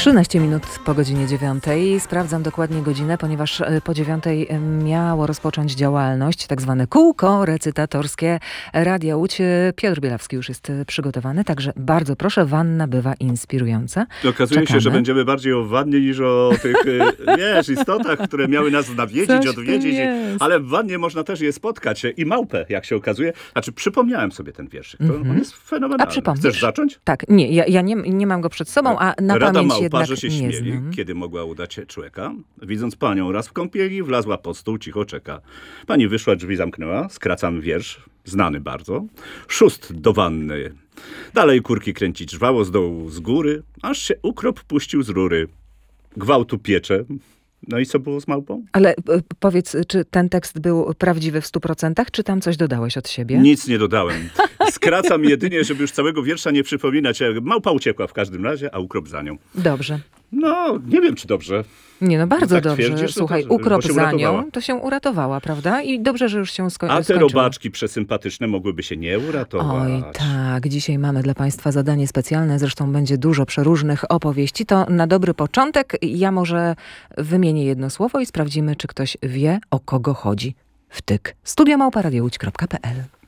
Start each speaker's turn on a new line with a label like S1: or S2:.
S1: 13 minut po godzinie 9. Sprawdzam dokładnie godzinę, ponieważ po 9 miało rozpocząć działalność, tak zwane kółko recytatorskie Radia Łódź. Piotr Bielawski już jest przygotowany, także bardzo proszę, wanna bywa inspirująca.
S2: Okazuje się, że będziemy bardziej o wannie niż o tych, istotach, które miały nas nawiedzić, odwiedzić. Ale w wannie można też je spotkać. I małpę, jak się okazuje. Znaczy, przypomniałem sobie ten wierszyk. On jest fenomenalny.
S1: A przypomnisz?
S2: Chcesz zacząć?
S1: Tak, nie, ja nie mam go przed sobą, a na
S2: Rada
S1: pamięć
S2: małpa,
S1: jednak
S2: że się
S1: nie
S2: śmieli,
S1: znam.
S2: kiedy mogła udać się człeka. Widząc panią raz w kąpieli, wlazła pod stół, cicho czeka. Pani wyszła, drzwi zamknęła, skracam wiersz, znany bardzo. Szóst do wanny. Dalej kurki kręcić żwało z dołu, z góry, aż się ukrop puścił z rury. Gwałtu piecze. No i co było z małpą?
S1: Ale powiedz, czy ten tekst był prawdziwy w 100%, czy tam coś dodałeś od siebie?
S2: Nic nie dodałem. Skracam jedynie, żeby już całego wiersza nie przypominać. Małpa uciekła w każdym razie, a ukrop za nią.
S1: Dobrze.
S2: No, nie wiem, czy dobrze.
S1: Nie, no bardzo
S2: Tak
S1: dobrze.
S2: twierdzisz,
S1: Słuchaj,
S2: to,
S1: ukrop
S2: bo się
S1: za
S2: uratowała.
S1: nią, to się uratowała, prawda? I dobrze, że już się
S2: A
S1: skończyło.
S2: te robaczki przesympatyczne mogłyby się nie uratować.
S1: Oj, tak. Dzisiaj mamy dla Państwa zadanie specjalne. Zresztą będzie dużo przeróżnych opowieści. To na dobry początek ja może wymienię jedno słowo i sprawdzimy, czy ktoś wie, o kogo chodzi. Wtyk. studio@radiołódź.pl